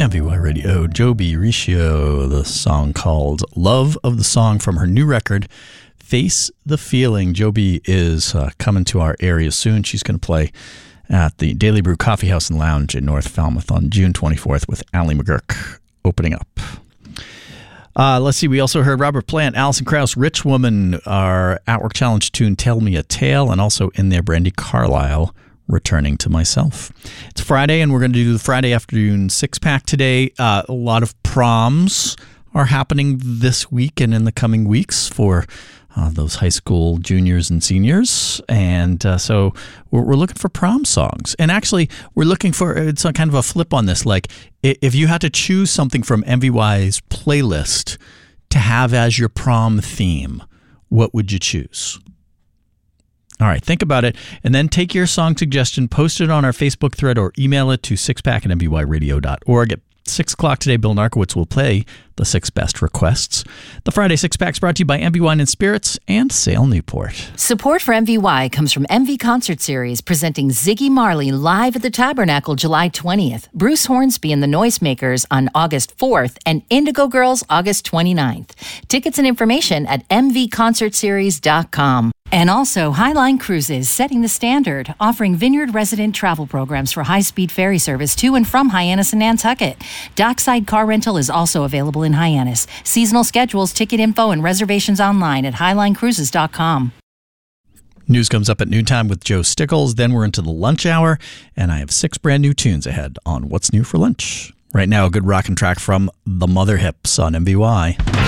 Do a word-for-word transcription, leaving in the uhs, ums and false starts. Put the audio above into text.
M V Y Radio, Joby Riccio, the song called Love of the Song from her new record, Face the Feeling. Joby is uh, coming to our area soon. She's going to play at the Daily Brew Coffee House and Lounge in North Falmouth on June twenty-fourth with Allie McGurk opening up. Uh, let's see, we also heard Robert Plant, Alison Krauss, Rich Woman, our Outwork Challenge tune, Tell Me a Tale, and also in there, Brandi Carlile, Returning to Myself. It's Friday, and we're going to do the Friday afternoon six-pack today. Uh, a lot of proms are happening this week and in the coming weeks for uh, those high school juniors and seniors. And uh, so we're, we're looking for prom songs. And actually, we're looking for, it's a kind of a flip on this. Like, if you had to choose something from M V Y's playlist to have as your prom theme, what would you choose? All right, think about it, and then take your song suggestion, post it on our Facebook thread, or email it to sixpack at m v y radio dot org. At six o'clock today, Bill Narkowitz will play the six best requests. The Friday Six Pack is brought to you by M V Wine and Spirits and Sale Newport. Support for M V Y comes from M V Concert Series, presenting Ziggy Marley live at the Tabernacle July twentieth, Bruce Hornsby and the Noisemakers on August fourth, and Indigo Girls August twenty-ninth. Tickets and information at m v concert series dot com. And also, Highline Cruises, setting the standard, offering Vineyard resident travel programs for high-speed ferry service to and from Hyannis and Nantucket. Dockside car rental is also available in Hyannis. Seasonal schedules, ticket info, and reservations online at highline cruises dot com. News comes up at noontime with Joe Stickles. Then we're into the lunch hour, and I have six brand new tunes ahead on What's New for Lunch. Right now, a good rockin' track from The Mother Hips on M V Y.